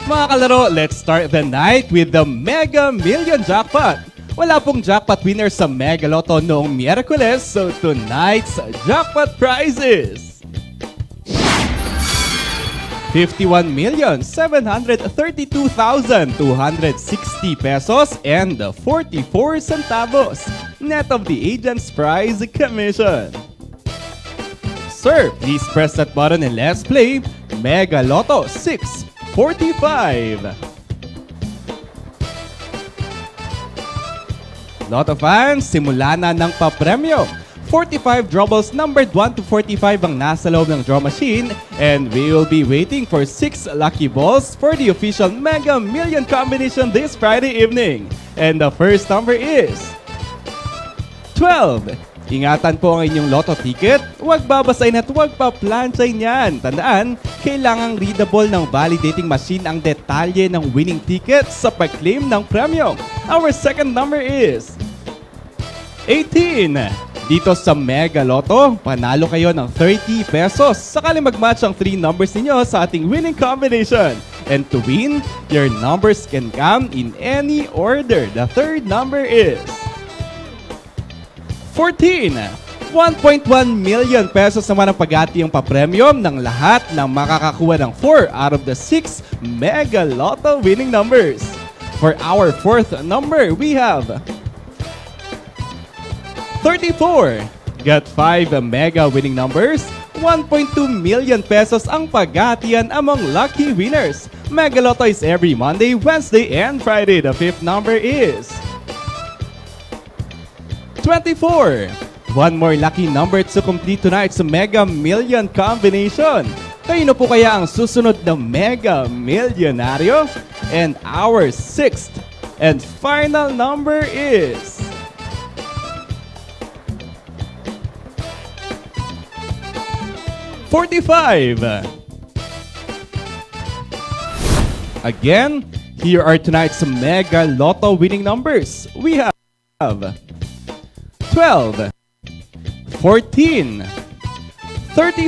Mga kalaro, let's start the night with the Mega Million Jackpot. Wala pong jackpot winner sa Mega Lotto noong Miyerkules, so tonight's jackpot prizes: 51,732,260 pesos and 44 centavos, net of the agent's prize commission. Sir, please press that button and let's play Mega Lotto 645. Lotto fans, simula na ng papremyo. 45 drawballs numbered 1 to 45 ang nasa loob ng draw machine, and we will be waiting for 6 lucky balls for the official Mega Million combination this Friday evening. And the first number is 12. Ingatan po ang inyong lotto ticket. Huwag babasahin at huwag pa-plansay niyan. Tandaan, kailangang readable ng validating machine ang detalye ng winning ticket sa pag-claim ng premyo. Our second number is 18. Dito sa Mega Lotto, panalo kayo ng 30 pesos sakali mag-match ang 3 numbers ninyo sa ating winning combination. And to win, your numbers can come in any order. The third number is 14. 1.1 million pesos naman ang paghati ang papremyum ng lahat ng makakakuha ng 4 out of the 6 Mega Lotto winning numbers. For our fourth number, we have 34. Got 5 mega winning numbers. 1.2 million pesos ang paghatian among lucky winners. Mega Lotto is every Monday, Wednesday, and Friday. The fifth number is 24. One more lucky number to complete tonight's Mega Million combination. Kayo po kaya ang susunod na Mega Millionaryo? And our sixth and final number is 45. Again, here are tonight's Mega Lotto winning numbers. We have 12, 14, 30.